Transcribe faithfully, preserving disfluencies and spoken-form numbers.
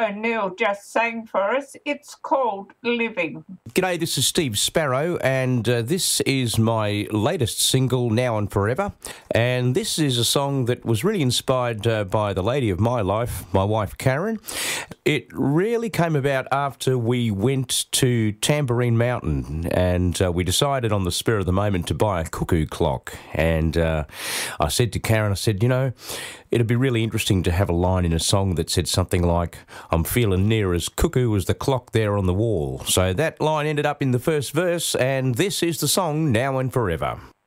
O'Neill just sang for us. It's called Living. G'day, this is Steve Sparrow, and uh, this is my latest single, Now and Forever. And this is a song that was really inspired uh, by the lady of my life, my wife Karen. It really came about after we went to Tamborine Mountain, and uh, we decided on the spur of the moment to buy a cuckoo clock. And uh, I said to Karen, I said, you know, it'd be really interesting to have a line in a song that said something like, I'm feeling near as cuckoo as the clock there on the wall. So that line ended up in the first verse, and this is the song, Now and Forever.